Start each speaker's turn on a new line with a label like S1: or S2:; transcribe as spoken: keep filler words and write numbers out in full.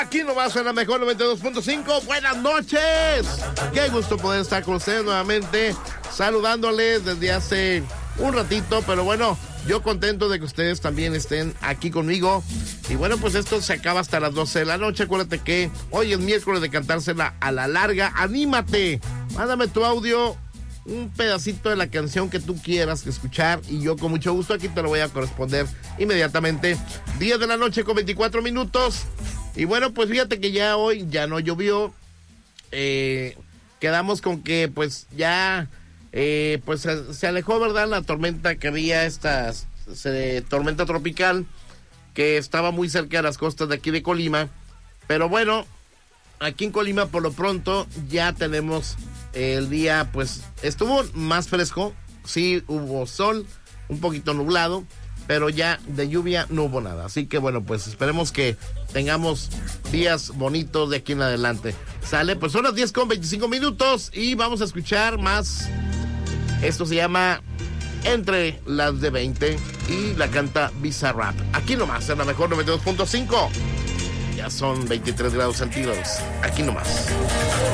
S1: Aquí nomás en la mejor noventa y dos punto cinco. Buenas noches. Qué gusto poder estar con ustedes nuevamente, saludándoles desde hace un ratito, pero bueno, yo contento de que ustedes también estén aquí conmigo. Y bueno, pues esto se acaba hasta las doce de la noche. Acuérdate que hoy es miércoles de cantársela a la larga. ¡Anímate! Mándame tu audio, un pedacito de la canción que tú quieras escuchar y yo con mucho gusto aquí te lo voy a corresponder inmediatamente. diez de la noche con veinticuatro minutos. Y bueno, pues fíjate que ya hoy ya no llovió. Eh, quedamos con que pues ya eh, pues se, se alejó, ¿verdad? La tormenta que había, esta se, tormenta tropical que estaba muy cerca de las costas de aquí de Colima. Pero bueno, aquí en Colima por lo pronto ya tenemos el día, pues estuvo más fresco. Sí hubo sol, un poquito nublado, pero ya de lluvia no hubo nada. Así que bueno, pues esperemos que tengamos días bonitos de aquí en adelante. Sale, pues son las diez con veinticinco minutos y vamos a escuchar más. Esto se llama Entre las de veinte y la canta Bizarrap. Aquí nomás, en la mejor noventa y dos punto cinco. Ya son veintitrés grados centígrados. Aquí nomás.